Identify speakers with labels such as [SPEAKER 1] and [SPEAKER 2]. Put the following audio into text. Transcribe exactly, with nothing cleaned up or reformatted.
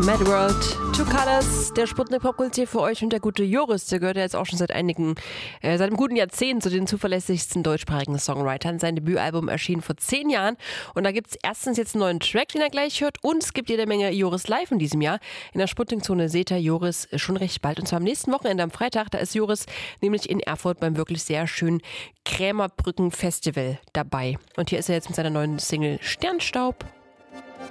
[SPEAKER 1] Mad World, Two Colors, der Sputnik Popkultur für euch, und der gute Joris, der gehört ja jetzt auch schon seit einigen, äh, seit einem guten Jahrzehnt zu den zuverlässigsten deutschsprachigen Songwritern. Sein Debütalbum erschien vor zehn Jahren und da gibt es erstens jetzt einen neuen Track, den er gleich hört, und es gibt jede Menge Joris live in diesem Jahr. In der Sputnik-Zone seht ihr Joris schon recht bald, und zwar am nächsten Wochenende, am Freitag. Da ist Joris nämlich in Erfurt beim wirklich sehr schönen Krämerbrücken Festival dabei. Und hier ist er jetzt mit seiner neuen Single Sternstaub.